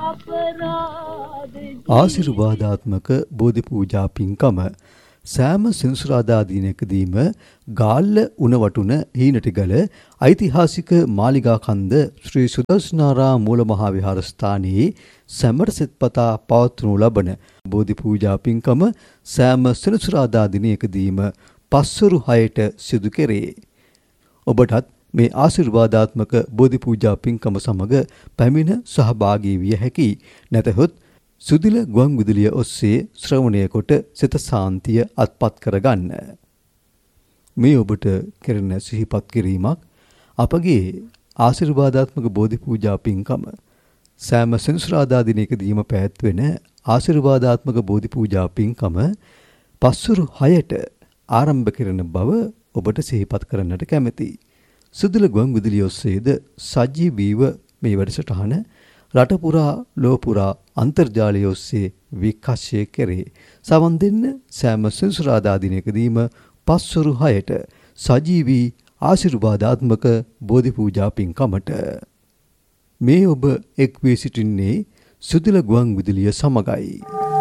ආශිර්වාදාත්මක බෝධි පූජා පින්කම සෑම සෙනසුරාදා දිනකදීම ගාල්ල උණවටුන හීනටිගල ඓතිහාසික මාලිගා කන්ද ශ්‍රී සුදර්ශනාරාම මූල මහා විහාරස්ථානයේ සැමට සෙත්පතා පවත්වනු ලබන බෝධි පූජා පින්කම සෑම සෙනසුරාදා දිනකදීම පස්වරු 6ට සිදු කෙරේ. ඔබටත් මේ ආශිර්වාදාත්මක බෝධි පූජා පින්කම සමග පැමිණ සහභාගී විය හැකි. නැතහොත් සුදිල ගුවන් විදුලිය ඔස්සේ ශ්‍රවණය කොට සිත සාන්තිය අත්පත් කරගන්න. මේ ඔබට කෙරෙන සිහිපත් කිරීමක් අපගේ ආශිර්වාදාත්මක බෝධි පූජා පින්කම සෑම සෙනසුරාදා දිනකදීම පැවැත්වෙන ආශිර්වාදාත්මක බෝධි පූජා පින්කම පස්වරු 6ට ආරම්භ කරන බව ඔබට සිහිපත් කරන්නට කැමැතියි. සුදිල ගුවන් විදුලිය ඔස්සේද සජීවීව මේ වැඩසටහන රට පුරා ලොව පුරා අන්තර්ජාලය ඔස්සේ විකාශය කෙරේ. සවන් දෙන්න සෑම සෙනසුරාදා දිනකදීම පස්වරු 6ට සජීවී ආශිර්වාදාත්මක බෝධි පූජා පින්කමට. මේ ඔබ එක් වී සිටින්නේ සුදිල ගුවන් විදුලිය සමගයි.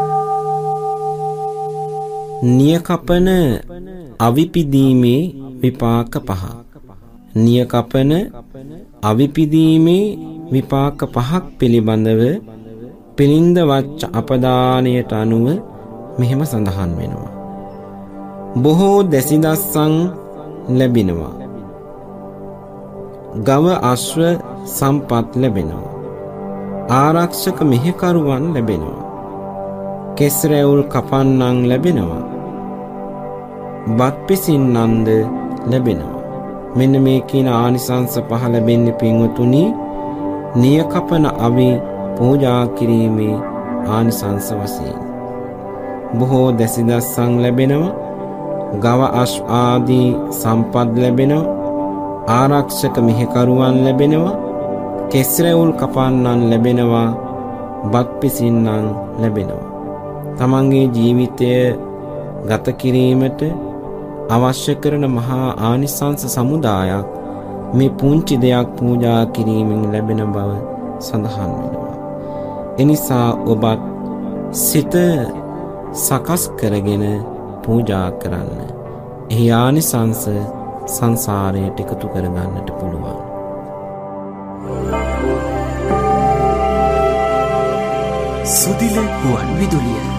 නියකපන අවිපිදීමේ විපාක පහ. නියකපන අවිපිදීමේ විපාක පහක් පිළිබඳව පිළින්ද වච්ච අපදානයට අනුව මෙහෙම සඳහන් වෙනවා. බොහෝ දැසිදස්සන් ලැබෙනවා. ගව අශ්ව සම්පත් ලැබෙනවා. ආරක්ෂක මෙහෙකරුවන් ලැබෙනවා. කෙස් රැවුල් කපන්නන් ලැබෙනවා. බත් පිසින්නන්ද ලැබෙනවා. මෙන්න මේ කියන ආනිසංස පහ ලැබෙන්නේ පින්වතුනි නියකපන අවි පූජා කිරීමේ ආනිසංස වශයෙන්. බොහෝ දැසිදස්සන් ලැබෙනවා. ගව අශ්ව ආදී සම්පත් ලැබෙනවා. ආරක්ෂක මෙහෙකරුවන් ලැබෙනවා. කෙස් රැවුල් කපන්නන් ලැබෙනවා. බත් පිසින්නන් ලැබෙනවා. තමන්ගේ ජීවිතය ගත කිරීමට අවශ්‍ය කරන මහා ආනිසංස සමුදායක් මේ පුංචි දෙයක් පූජා කිරීමෙන් ලැබෙන බව සඳහන් වෙනවා. එනිසා ඔබත් සිත සකස් කරගෙන පූජා කරන්න. එහි ආනිසංස සංසාරයට එකතු කරගන්නට පුළුවන්. සුදිල ගුවන් විදුලිය